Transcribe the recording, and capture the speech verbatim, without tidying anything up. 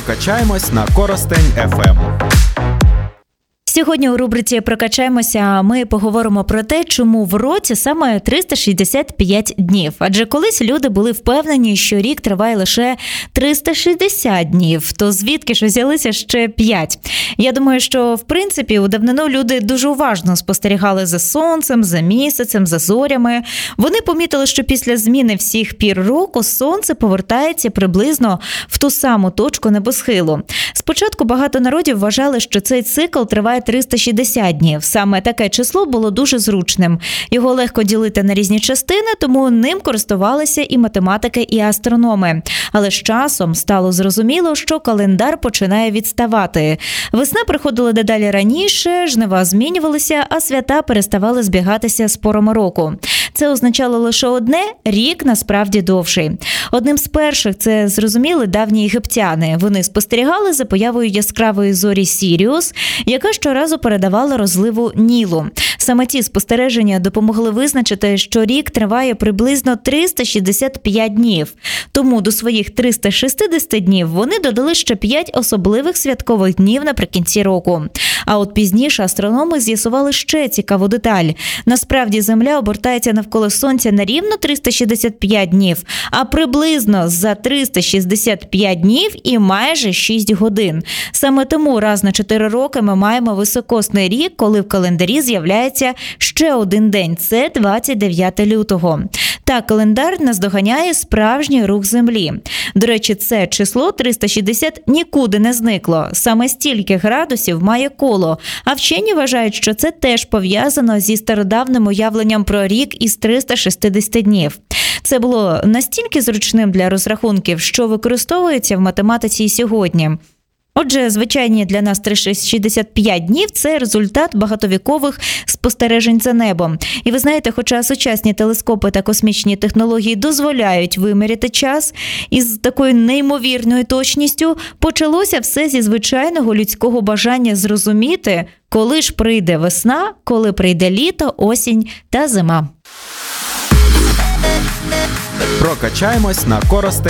Прокачаємось на Коростень еф ем. Сьогодні у рубриці «Прокачаємося» ми поговоримо про те, чому в році саме триста шістдесят п'ять днів. Адже колись люди були впевнені, що рік триває лише триста шістдесят днів. То звідки ж взялися ще п'ять? Я думаю, що, в принципі, у давнину люди дуже уважно спостерігали за сонцем, за місяцем, за зорями. Вони помітили, що після зміни всіх пір року сонце повертається приблизно в ту саму точку небосхилу. Спочатку багато народів вважали, що цей цикл триває триста шістдесят днів. Саме таке число було дуже зручним. Його легко ділити на різні частини, тому ним користувалися і математики, і астрономи. Але з часом стало зрозуміло, що календар починає відставати. Весна приходила дедалі раніше, жнива змінювалися, а свята переставали збігатися з порами року. Це означало лише одне – рік насправді довший. Одним з перших це зрозуміли давні єгиптяни. Вони спостерігали за появою яскравої зорі Сіріус, яка щоразу передавала розливу Нілу. Саме ті спостереження допомогли визначити, що рік триває приблизно триста шістдесят п'ять днів. Тому до своїх триста шістдесят днів вони додали ще п'ять особливих святкових днів наприкінці року. А от пізніше астрономи з'ясували ще цікаву деталь. Насправді Земля обертається навколо Сонця не рівно триста шістдесят п'ять днів, а приблизно за триста шістдесят п'ять днів і майже шість годин. Саме тому раз на чотири роки ми маємо високосний рік, коли в календарі з'являється ще один день – це двадцять дев'яте лютого. Так, календар наздоганяє справжній рух Землі. До речі, це число триста шістдесят нікуди не зникло. Саме стільки градусів має коло. А вчені вважають, що це теж пов'язано зі стародавним уявленням про рік із триста шістдесят днів. Це було настільки зручним для розрахунків, що використовується в математиці і сьогодні. Отже, звичайні для нас триста шістдесят п'ять днів – це результат багатовікових спостережень за небом. І ви знаєте, хоча сучасні телескопи та космічні технології дозволяють виміряти час із такою неймовірною точністю, почалося все зі звичайного людського бажання зрозуміти, коли ж прийде весна, коли прийде літо, осінь та зима. Прокачаємось на Коростень